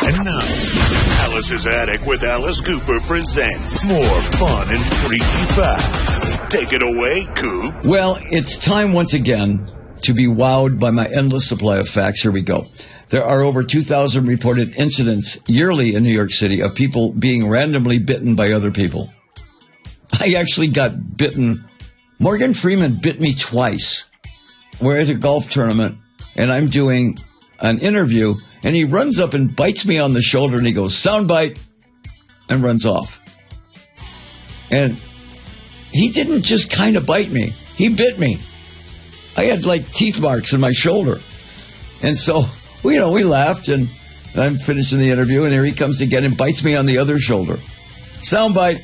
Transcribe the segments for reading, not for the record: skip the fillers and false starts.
And now, Alice's Attic with Alice Cooper presents more fun and freaky facts. Take it away, Coop. Well, it's time once again to be wowed by my endless supply of facts. Here we go. There are over 2,000 reported incidents yearly in New York City of people being randomly bitten by other people. I actually got bitten. Morgan Freeman bit me twice. We're at a golf tournament, and I'm doing an interview, and he runs up and bites me on the shoulder, and he goes, "Soundbite," and runs off. And he didn't just kind of bite me. He bit me. I had like teeth marks in my shoulder. And so, we laughed, and I'm finishing the interview, and here he comes again and bites me on the other shoulder. Soundbite.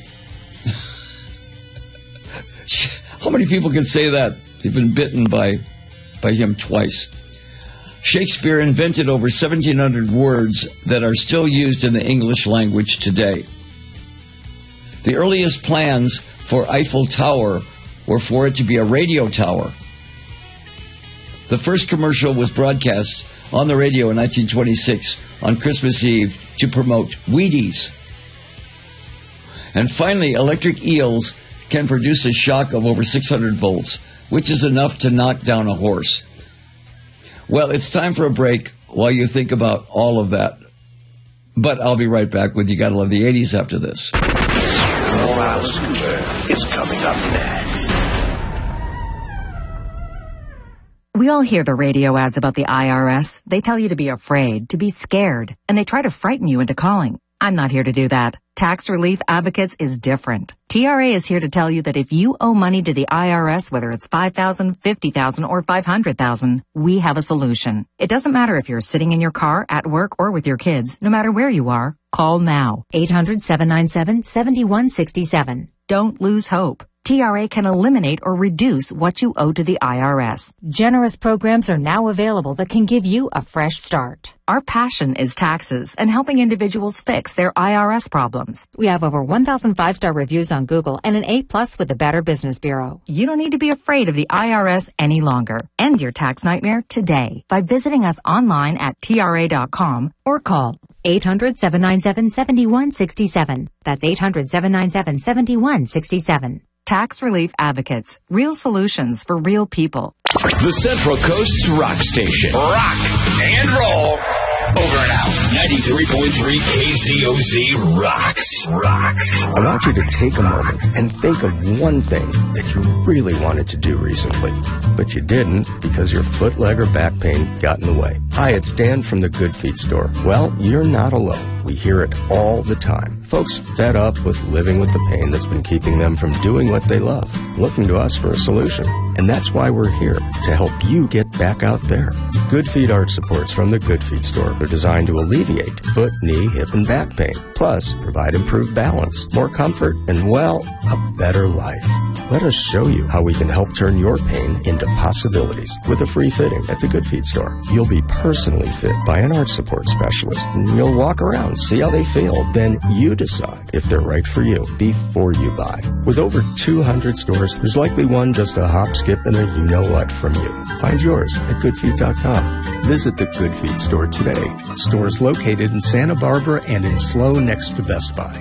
How many people can say that? They've been bitten by him twice. Shakespeare invented over 1,700 words that are still used in the English language today. The earliest plans for Eiffel Tower were for it to be a radio tower. The first commercial was broadcast on the radio in 1926 on Christmas Eve to promote Wheaties. And finally, electric eels can produce a shock of over 600 volts, which is enough to knock down a horse. Well, it's time for a break while you think about all of that. But I'll be right back with You Gotta Love the 80s after this. More Alice Cooper is coming up next. We all hear the radio ads about the IRS. They tell you to be afraid, to be scared, and they try to frighten you into calling. I'm not here to do that. Tax Relief Advocates is different. TRA is here to tell you that if you owe money to the IRS, whether it's $5,000, $50,000, or $500,000, we have a solution. It doesn't matter if you're sitting in your car, at work, or with your kids. No matter where you are, call now. 800-797-7167. Don't lose hope. TRA can eliminate or reduce what you owe to the IRS. Generous programs are now available that can give you a fresh start. Our passion is taxes and helping individuals fix their IRS problems. We have over 1,000 5-star reviews on Google and an A+ with the Better Business Bureau. You don't need to be afraid of the IRS any longer. End your tax nightmare today by visiting us online at TRA.com or call 800-797-7167. That's 800-797-7167. Tax Relief Advocates. Real solutions for real people. The Central Coast's rock station. Rock and roll. Over and out. 93.3 KCOZ rocks. I want you to take a moment and think of one thing that you really wanted to do recently, but you didn't because your foot, leg, or back pain got in the way. Hi, it's Dan from the Good Feet store. Well, you're not alone. We hear it all the time. Folks fed up with living with the pain that's been keeping them from doing what they love, looking to us for a solution. And that's why we're here, to help you get back out there. Good Feet arch supports from the Good Feet store are designed to alleviate foot, knee, hip, and back pain. Plus, provide improved balance, more comfort, and, well, a better life. Let us show you how we can help turn your pain into possibilities with a free fitting at the Good Feet store. You'll be personally fit by an arch support specialist, and you'll walk around, see how they feel. Then you decide if they're right for you before you buy. With over 200 stores, there's likely one just a hop, skip, and a you-know-what from you. Find yours at goodfeet.com. Visit the Good Feet store today. Stores located in Santa Barbara and in SLO next to Best Buy.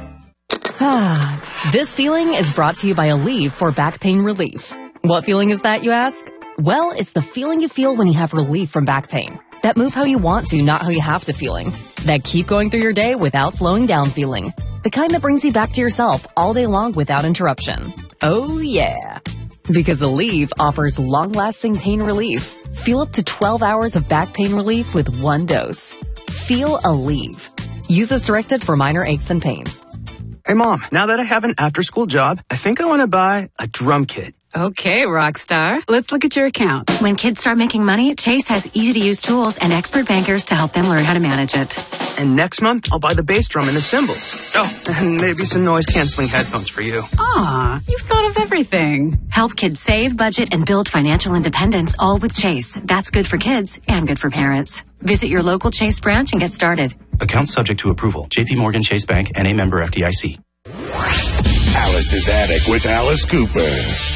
This feeling is brought to you by Aleve for back pain relief. What feeling is that, you ask? Well, it's the feeling you feel when you have relief from back pain. That move how you want to, not how you have to feeling. That keep going through your day without slowing down feeling. The kind that brings you back to yourself all day long without interruption. Oh yeah. Because Aleve offers long-lasting pain relief. Feel up to 12 hours of back pain relief with one dose. Feel Aleve. Use as directed for minor aches and pains. Hey, Mom, now that I have an after-school job, I think I want to buy a drum kit. Okay, Rockstar. Let's look at your account. When kids start making money, Chase has easy-to-use tools and expert bankers to help them learn how to manage it. And next month, I'll buy the bass drum and the cymbals. Oh, and maybe some noise-canceling headphones for you. Aw, you've thought of everything. Help kids save, budget, and build financial independence, all with Chase. That's good for kids and good for parents. Visit your local Chase branch and get started. Account subject to approval. J.P. Morgan Chase Bank, N.A. member FDIC. Alice's Attic with Alice Cooper.